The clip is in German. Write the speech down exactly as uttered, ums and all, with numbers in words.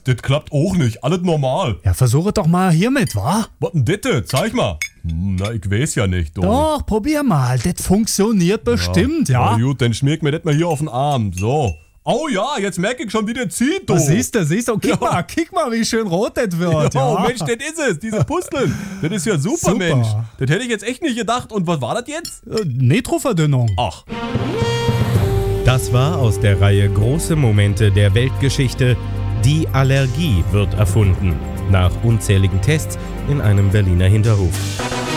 das klappt auch nicht. Alles normal. Ja, versuche doch mal hiermit, wa? Was denn das? Zeig mal. Hm, Na, ich weiß ja nicht. Doch, Doch, probier mal. Das funktioniert bestimmt, ja. Na gut, dann schmier ich mir das mal hier auf den Arm. So. Oh ja, jetzt merke ich schon, wie der zieht, du. Was siehst du, siehst du? Kick Ja. mal, kick mal, wie schön rot das wird. Oh, ja. Mensch, das ist es, diese Pusteln. Das ist ja super, Super. Mensch. Das hätte ich jetzt echt nicht gedacht. Und was war das jetzt? Äh, Nitroverdünnung. Ach. Das war aus der Reihe Große Momente der Weltgeschichte. Die Allergie wird erfunden. Nach unzähligen Tests in einem Berliner Hinterhof.